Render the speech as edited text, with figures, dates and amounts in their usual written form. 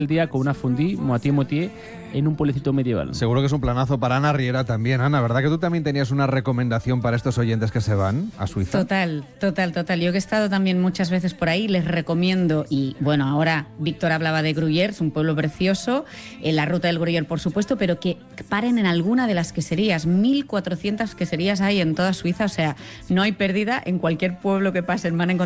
el día con una fondue moitié-moitié en un pueblecito medieval. Seguro que es un planazo para Ana Riera también. Ana, ¿verdad que tú también tenías una recomendación para estos oyentes que se van a Suiza? Total. Yo que he estado también muchas veces por ahí, les recomiendo, y bueno, ahora Víctor hablaba de Gruyère, un pueblo precioso, en la ruta del Gruyère, por supuesto, pero que paren en alguna de las queserías. 1.400 queserías hay en toda Suiza, o sea, no hay pérdida. En cualquier pueblo que pasen van a encontrar